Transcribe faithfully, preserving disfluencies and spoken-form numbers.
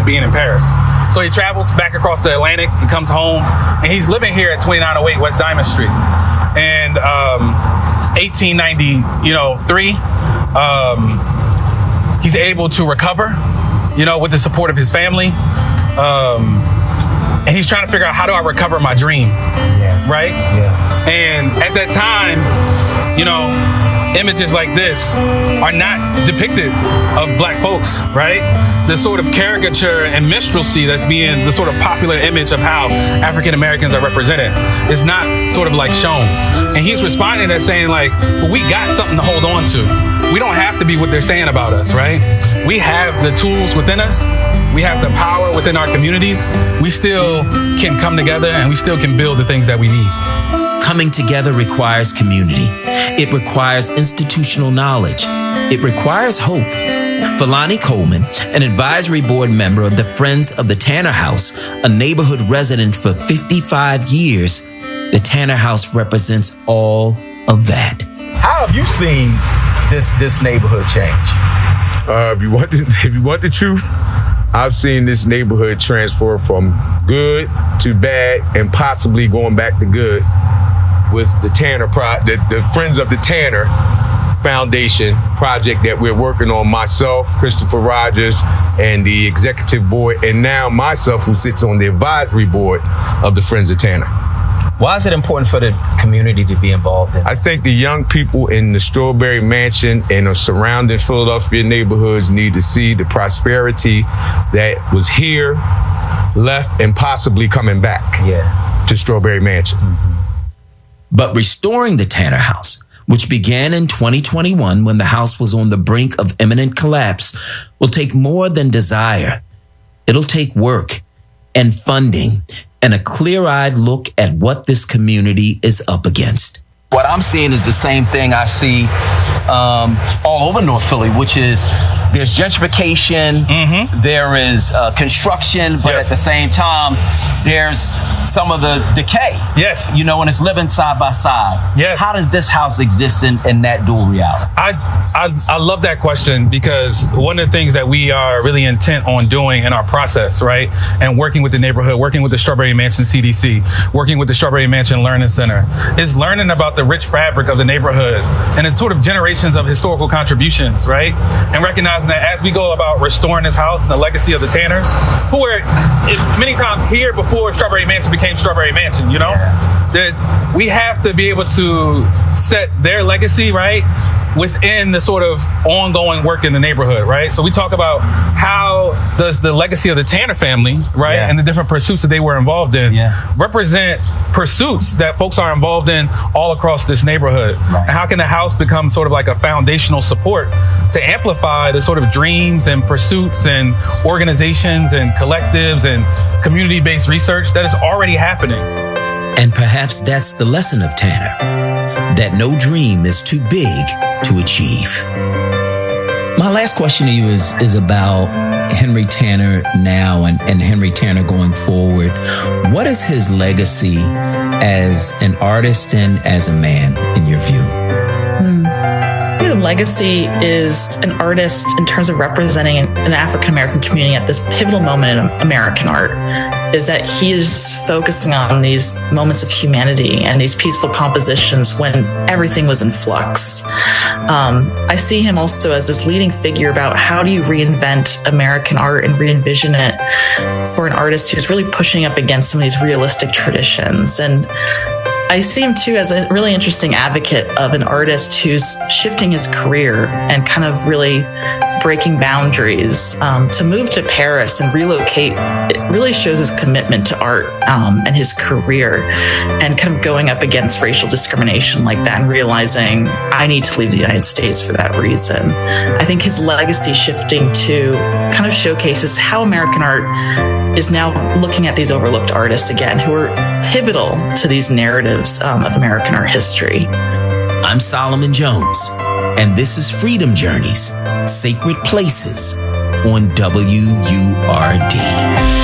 than being in Paris. So he travels back across the Atlantic. He comes home, and he's living here at twenty-nine oh eight West Diamond Street. And um, it's eighteen ninety, you know, three. Um, he's able to recover, you know, with the support of his family. Um, and he's trying to figure out, how do I recover my dream? Yeah. Right? Yeah. And at that time, you know, images like this are not depicted of black folks, right? The sort of caricature and minstrelsy that's being the sort of popular image of how African Americans are represented is not sort of like shown. And he's responding to saying like, well, we got something to hold on to. We don't have to be what they're saying about us, right? We have the tools within us. We have the power within our communities. We still can come together and we still can build the things that we need. Coming together requires community. It requires institutional knowledge. It requires hope. For Lonnie Coleman, an advisory board member of the Friends of the Tanner House, a neighborhood resident for fifty-five years, the Tanner House represents all of that. How have you seen this this neighborhood change? Uh, if you want the, if you want the truth, I've seen this neighborhood transfer from good to bad and possibly going back to good with the Tanner Pro, the, the Friends of the Tanner Foundation project that we're working on, myself, Christopher Rogers, and the executive board, and now myself, who sits on the advisory board of the Friends of Tanner. Why is it important for the community to be involved in this? I think the young people in the Strawberry Mansion and the surrounding Philadelphia neighborhoods need to see the prosperity that was here, left, and possibly coming back yeah. to Strawberry Mansion. Mm-hmm. But restoring the Tanner House, which began in twenty twenty-one when the house was on the brink of imminent collapse, will take more than desire. It'll take work and funding and a clear-eyed look at what this community is up against. What I'm seeing is the same thing I see um, all over North Philly, which is there's gentrification, mm-hmm. there is uh, construction, but yes. at the same time, there's some of the decay. Yes. You know, and it's living side by side. Yes. How does this house exist in, in that dual reality? I, I I love that question, because one of the things that we are really intent on doing in our process, right, and working with the neighborhood, working with the Strawberry Mansion C D C, working with the Strawberry Mansion Learning Center, is learning about the rich fabric of the neighborhood and its sort of generations of historical contributions, right? And recognizing that as we go about restoring this house and the legacy of the Tanners, who were many times here before Strawberry Mansion became Strawberry Mansion, you know? That we have to be able to set their legacy, right, within the sort of ongoing work in the neighborhood, right? So we talk about how does the legacy of the Tanner family, right, yeah. and the different pursuits that they were involved in yeah. represent pursuits that folks are involved in all across this neighborhood. Right. And how can the house become sort of like a foundational support to amplify the sort of dreams and pursuits and organizations and collectives and community-based research that is already happening? And perhaps that's the lesson of Tanner, that no dream is too big to achieve. My last question to you is, is about Henry Tanner now and, and Henry Tanner going forward. What is his legacy as an artist and as a man, in your view? Hmm. I think the legacy is an artist in terms of representing an African-American community at this pivotal moment in American art, is that he is focusing on these moments of humanity and these peaceful compositions when everything was in flux. Um, I see him also as this leading figure about how do you reinvent American art and re-envision it for an artist who's really pushing up against some of these realistic traditions. And I see him too as a really interesting advocate of an artist who's shifting his career and kind of really breaking boundaries. Um, to move to Paris and relocate, it really shows his commitment to art um, and his career, and kind of going up against racial discrimination like that and realizing I need to leave the United States for that reason. I think his legacy shifting to kind of showcases how American art is now looking at these overlooked artists again, who are pivotal to these narratives um, of American art history. I'm Solomon Jones, and this is Freedom Journeys, Sacred Places on W U R D.